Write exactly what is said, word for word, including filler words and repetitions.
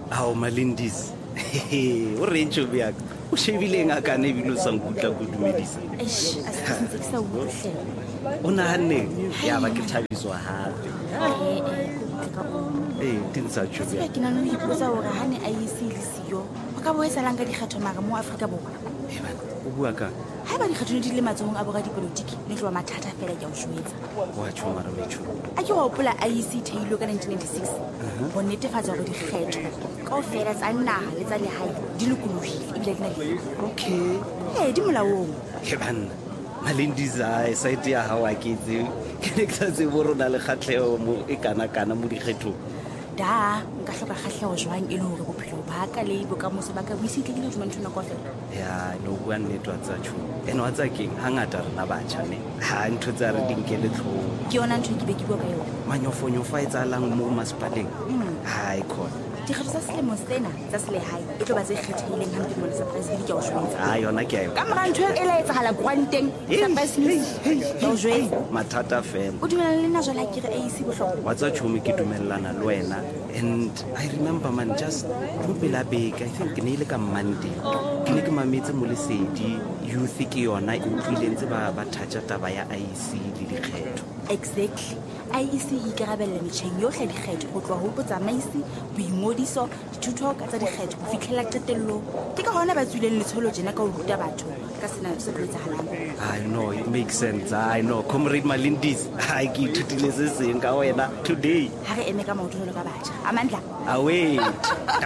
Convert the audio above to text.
Ao Malindis. O rentšo bjaka o shebileng a kane ebile o sa nkutla ko dumedisa eish a se ntse ke sa utlwe o naganneng ya ba ke thabiswa gape eh eh ka o ee di ntsha tšho se ke nana o ipotsa gore ha ne a ise le siyo o ka bo e salang ka dikgetho maga mo Afrika Borwa o bua ka ha ba dikgetho di le matsong a boga dipolotiki le tloa mathata fela ke a o shwetsa wa tšho mara wetšho a ke wa opola I E C theilo ka nineteen ninety-six go netefatsa gore dikgetho kao fela tsa naga le tsa lehae di lokologile ebile di na le okay ee di molaong ke banna Malindis a site ya gago a ke itse ke ne ke sa tsebe gore o na le kgatlhego mo e kana-kana mo dikgethong da nka hloka kgatlhego jwang e le gore bophelo ba ka le bokamoso ba ka bo isitlegile hodima nthona kao fela ya no bua nnete wa tsa tšhono ene wa tsa keng ga ngata rena batšhane ga ntho tsa re dinkele tlhong ke yona ntho e ke be ke bua ka yone manyofonyofo a e tsalang mo masepaleng ga e kgona dikgetho tsa selemo sena tsa selehae e tlo ba tse kgethegileng gampe mona surprise ke a o shwetsa a yona ke a yo ka mora ntho e la etsagala kwanteng surprise news ke a o jwetsa mathata fela o dumelana le nna jwale ha ke re A E C bohlokwa wa tsa tšhomi ke dumelelana le wena and I remember man just mo pela beke I think ke ne ile ka Monday ke ne ke mametse mo lesedi youth ke yona e utlwile ntse ba ba thatša taba ya I E C le dikgetho exactly I E C e ikarabella metšheng yohle ya dikgetho go tloa go botsamaisi boingodiso dithuto ka tsa dikgetho go fitlhela qetello ke ka gona ba tswileng letsholo jena ka go ruta batho ka sena se go etsagalang I know it makes sense I know comrade Malindis ha ke ithutile se seng ka wena today ha re eme ka maoto jalo ka batjha amandla a wait